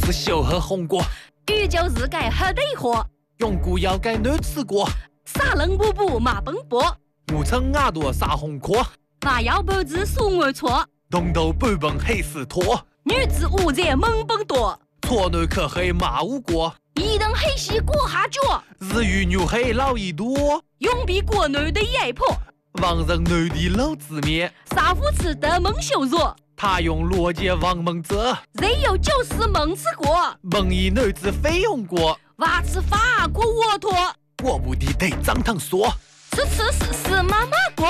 是小喝红果， 宇宙是改黑的货， 用古要改难吃过， 撒冷布布马奔波， 我称牙朵撒红壳， 马腰脖子送我错， 东头半本黑死拖， 女子无在猛奔多， 错内可黑马无果， 一等黑西过下脚， 日语牛黑老一多， 永比国内的压迫， 王人内地老子面， 杀夫吃的蒙羞辱。 他用罗杰王蒙泽， 人有就是蒙吃过， 蒙以女子非用过， 娃吃法国沃托， 我不地得张堂说， 吃妈妈过。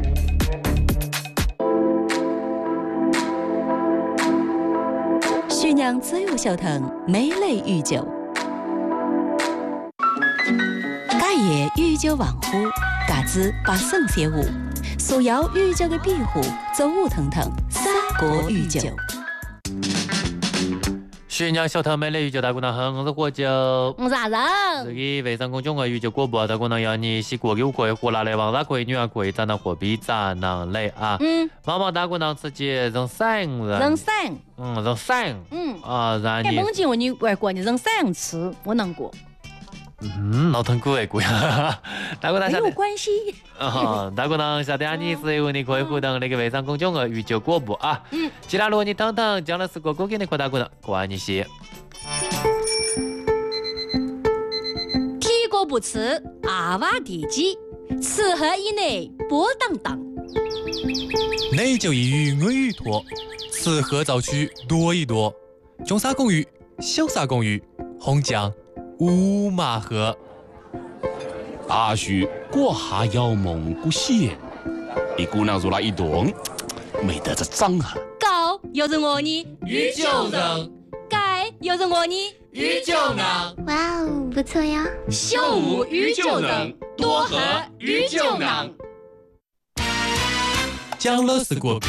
徐娘自由小腾美类御酒，家业御酒王府，嘎子把圣写舞，所有御酒的庇护，走舞腾腾，三国御酒。 徐娘小头美丽御酒大姑娘好，我是火酒， 我是阿人。 这个微信公众号御酒广播大姑娘要你洗锅油锅，火辣来王大锅，女儿锅，咱那货币咱那来啊。妈妈大姑娘自己人三人。 人三。 人三。然你。 梦见我你外国你人三吃，我能过。 老疼苦哎，姑娘，大姑娘没有关系。 大姑娘晓得你是由你可以互动那个微信公众号御酒广播啊。其他如果你等等讲的是哥哥给你扩大姑娘，关你些。 提过不吃，阿娃地鸡，吃喝以内波当当。 内就一鱼我鱼多，吃喝早去多一多。中沙公鱼，小沙公鱼，红酱。五马河， 阿叔过下要蒙古县，一姑娘入了一顿，没得这脏啊。 高又是我呢， 御酒人； 盖又是我呢， 御酒人。 哇哦，不错呀！ 秀舞御酒人，多喝御酒人。 讲了是国故。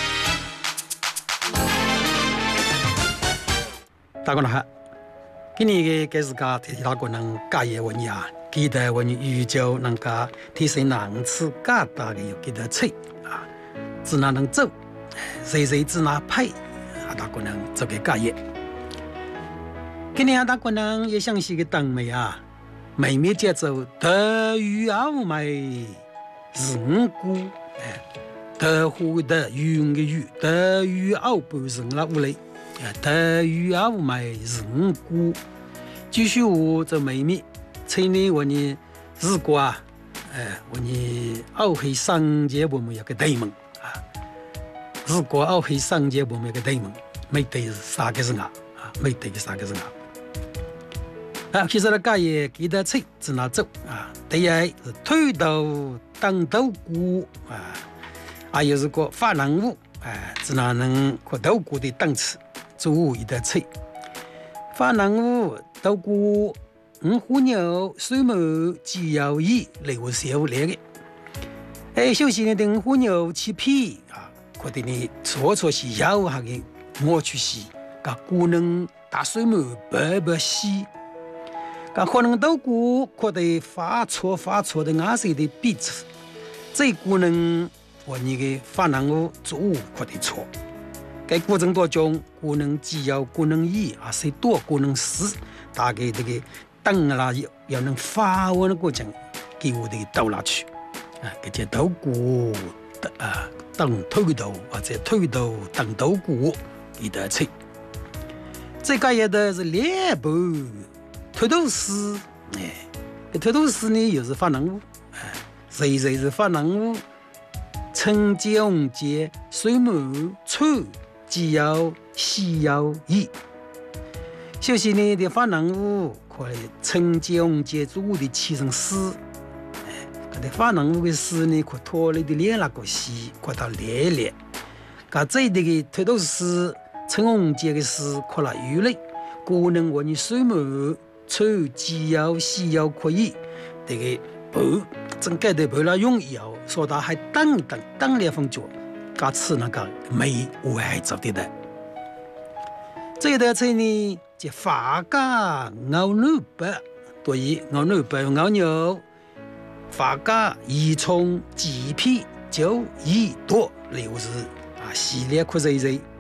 大姑娘好。今年嘅嘅自家提大个人家业问呀，记得我们宇宙能家提升能吃家大嘅有几多菜啊？只哪能走，谁只哪派啊？大个人做嘅家业。今年大个人也想起个灯美啊，美美节奏德语奥美是五姑德户的语嘅语德语奥不是那屋里。德语奥美是五姑，继续我这美美，去年我呢日过啊，我呢奥黑上节我们有个对门啊，日过奥黑上节我们有个对门，没对是啥个是啊，没对是啥个是啊。其实呢，家也记得吃只拿走啊，第一是推豆当豆鼓啊，又是个发人物只哪能和豆鼓的档次。做一道菜，发南屋、豆鼓、虎牛、水母、鸡腰鱼来我小来的。首先呢，等虎牛切皮啊，或者你搓是腰下的磨去洗，甲骨能打水母白洗，甲可能豆鼓或者发搓的颜色的鼻子，这骨能和你的发南屋做或者搓。该过程当中，可能鸡腰，可能鱼啊，谁多可能死，大概这个等啦要能发完的过程，给我的倒下去啊，这些豆鼓等推豆或者推豆等豆鼓一道菜。这个也的是两步推豆丝，推豆丝呢又是发能物，谁是发能物？春节、红节、水母、醋。鸡腰、西腰、鱼，首先呢，的发能物可以春节、红节做的切成丝，搿的发能物的丝呢，可脱了的连那个丝，可到连连，搿这的推豆丝、春红节的丝可了鱼类，可能我你水母、醋、鸡腰、西腰可以，这个不整个的不了用药，说到还等2分钟。噶吃那个没我还做得的，这道菜呢，就发家熬牛白，对于熬牛白熬牛，发家宜葱鸡皮就宜多，例如是系列可热，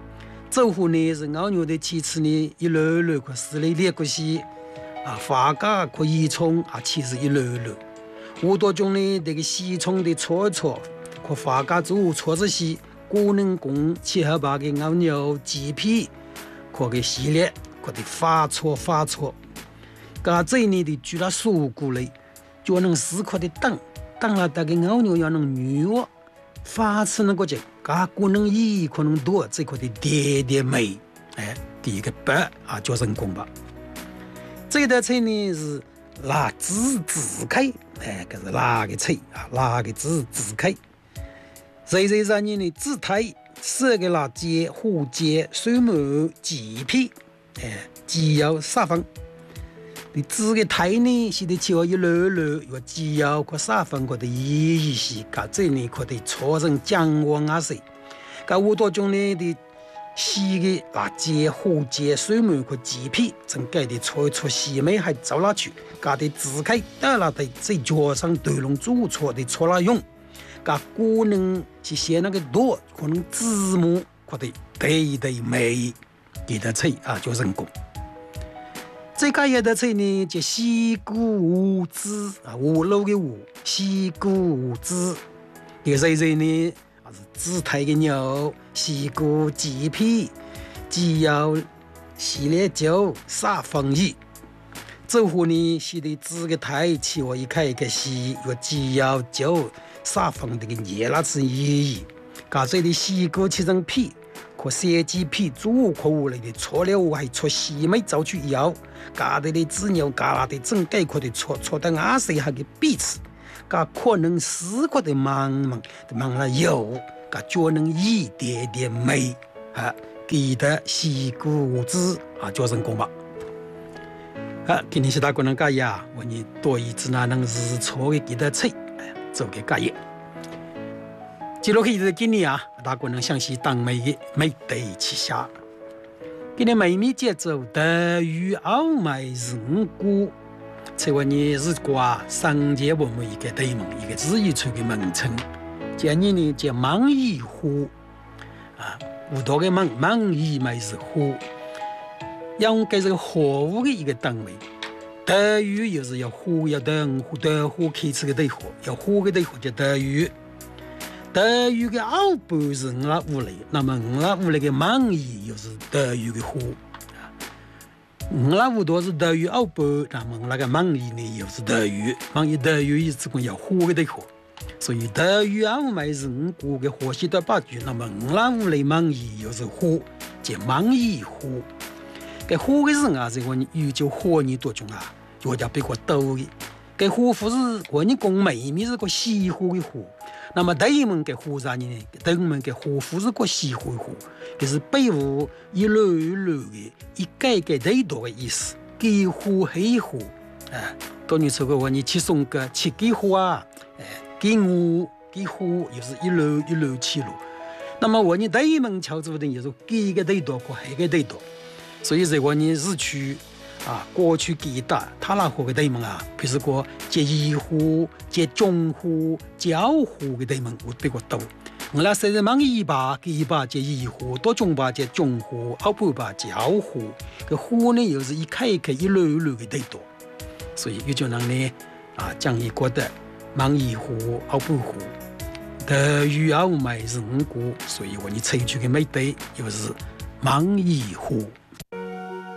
走户呢是牦牛的其次呢一簌簌可是的列个西花架可以冲其实一簌簌。无多种呢这个西冲的搓搓，可花架做搓子西，可能供切合把个牦牛鸡皮，可给系列，可的发搓。噶这呢的举了树骨类，就能时刻的当了大个牦牛要能女我。发出那个就，可能一可能多，这个的点美，第一个白就成功吧。这道菜呢是辣子自开，这是辣个菜辣个子自开。热上面的紫苔、色个辣椒、胡椒、水末、鸡皮，鸡腰撒放。你紫个苔呢，是得切一簌簌，有鸡腰和撒放个的意思，这呢可得搓成姜黄色。有多种呢的细个辣椒、胡椒、水末和鸡皮，正改的搓细梅还走哪去？的自开带了的再加上对龙煮搓的搓了用，可能是写那个多，可能字幕可得对美，给的菜就成功。这个一道菜呢，叫西菇子五楼的五西菇子，这个热呢是紫苔的牛、西菇、鸡皮、鸡腰、细列椒、撒放鱼。走户呢是的紫个苔，切我一开一个西，有鸡腰椒、撒放这个叶那是鱼。这里西菇切成皮。可小鸡皮煮可无来的搓了还搓细梅找去腰，嘎的子牛嘎的整概括的搓到阿谁还给彼此，可能时刻的忙了油，就能一点美给的西菇子就成功吧。今天是大家能干呀，我你多一次那能日错的给的菜，做给干业。接落去是今年大家能详细当美的美对起下。今年美米节奏德语奥麦人股，这位呢是挂商界我们一个对门一个日语出的名称。今年呢叫芒语湖有多个芒语麦是湖，用给这个货物的一个单位。德语又是要湖要德湖开始的对货，要湖的对货叫德语。德语的奥布是5类，那么5类的芒语又是德语的湖。5多是德语奥布，那么那个芒语呢又是德语，芒语德语意思讲要湖的对货，所以德语奥麦是5个河西的8句，那么5类芒语又是湖，叫芒语湖。这湖的人这个语就河你多种就叫比较多的。这湖不是我你讲美米是个西湖的湖。那么对门给湖上呢？对门给湖湖是个西湖湖，就是北湖一簌的一改对多的意思。给湖黑湖，当你说过我你去送个去给湖给湖又是一簌起路。那么我你对门桥子的就是给个对多和黑个对多，所以这个你日区。过去给的他那湖的对门比如说接一湖、接中湖、交湖的对门我比较多。我那现在忙一把给一把接一湖，多中把接中湖，后半把交湖。这湖呢又是一开一簌的对多，所以有就能呢讲一个的忙一湖、后半湖。德语奥麦是5个，所以我你采取的美对又是忙一湖。